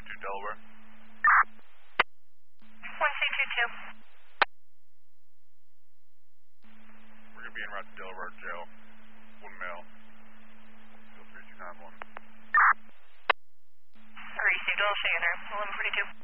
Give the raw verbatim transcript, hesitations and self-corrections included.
two Delaware. one C two two. We're going to be en route to Delaware Jail. One male. Still three two nine one. Received all scanner, eleven forty-two.